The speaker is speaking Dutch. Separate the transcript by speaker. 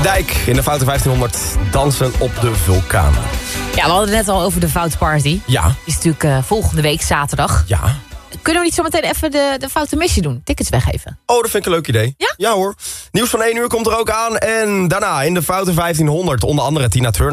Speaker 1: Dijk in de Foute 1500 dansen op de vulkaan.
Speaker 2: Ja, we hadden het net al over de Foute Party.
Speaker 1: Ja.
Speaker 2: Die is natuurlijk volgende week zaterdag.
Speaker 1: Ja.
Speaker 2: Kunnen we niet zometeen even de Foute Missie doen? Tickets weggeven.
Speaker 1: Oh, dat vind ik een leuk idee.
Speaker 2: Ja?
Speaker 1: Ja hoor. Nieuws van 1 uur komt er ook aan. En daarna in de Foute 1500 onder andere Tina Turner.